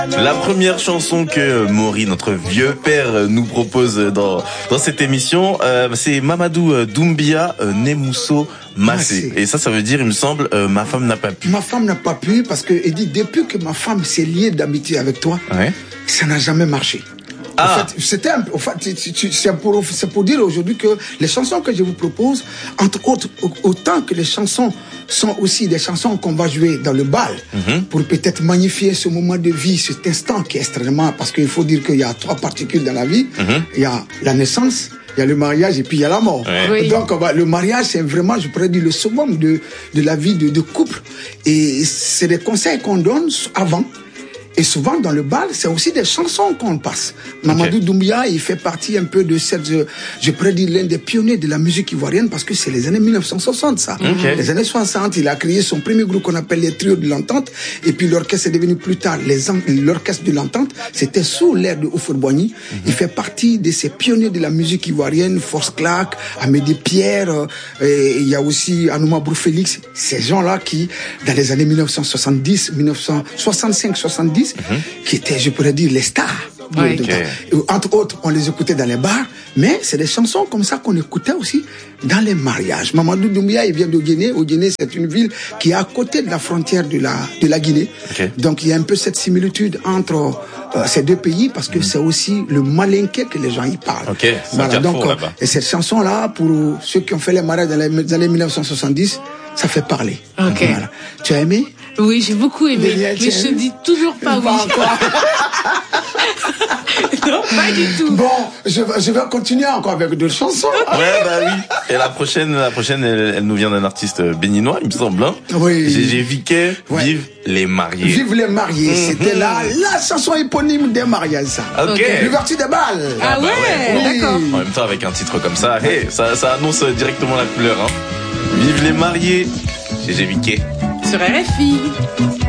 La première chanson que Maury, notre vieux père, nous propose dans cette émission, c'est Mamadou Doumbia Nemousso Massé. Et ça veut dire, il me semble, ma femme n'a pas pu. Ma femme n'a pas pu parce que il dit depuis que ma femme s'est liée d'amitié avec toi, Ouais. ça n'a jamais marché. Ah. En fait, c'est pour dire aujourd'hui que les chansons que je vous propose, entre autres, autant que les chansons sont aussi des chansons qu'on va jouer dans le bal, pour peut-être magnifier ce moment de vie, cet instant qui est extrêmement, parce qu'il faut dire qu'il y a 3 particules dans la vie. Il y a la naissance, il y a le mariage et puis il y a la mort. Ouais. Oui. Donc le mariage, c'est vraiment, je pourrais dire, le summum de la vie de couple. Et c'est des conseils qu'on donne avant. Et souvent, dans le bal, c'est aussi des chansons qu'on passe. Mamadou Doumbia, il fait partie un peu de cette, je pourrais dire, l'un des pionniers de la musique ivoirienne parce que c'est les années 1960, ça. Les années 60, il a créé son premier groupe qu'on appelle les Trios de l'Entente. Et puis l'orchestre est devenu plus tard l'orchestre de l'Entente. C'était sous l'ère de Houphouët-Boigny. Il fait partie de ces pionniers de la musique ivoirienne, Force Clark, Amédée Pierre, il y a aussi Anouma Brou Félix. Ces gens-là qui, dans les années 1970, 1965-70, qui étaient, je pourrais dire, les stars. Oui. Entre autres, on les écoutait dans les bars, mais c'est des chansons comme ça qu'on écoutait aussi dans les mariages. Mamadou Doumbia, il vient de Guinée. Au Guinée, c'est une ville qui est à côté de la frontière de la Guinée. Donc, il y a un peu cette similitude entre ces deux pays parce que c'est aussi le malinké que les gens y parlent. Voilà, donc, et cette chanson-là, pour ceux qui ont fait les mariages dans les années 1970, ça fait parler. Voilà. Tu as aimé? Oui, j'ai beaucoup aimé, mais je ne dis toujours pas oui. Encore. Non, pas du tout. Bon, je vais continuer encore avec d'autres chansons. Ouais, bah oui. Et la prochaine, elle nous vient d'un artiste béninois, il me semble, hein. Oui. Gégé Viquet, Vive les mariés. Vive les mariés. C'était la chanson éponyme des mariages, ça. Ok. L'ouverture des balles. Ah ouais, Oui. d'accord. En même temps, avec un titre comme ça, hey, ça annonce directement la couleur, hein. Vive les mariés. Gégé Viquet. Sur RFI.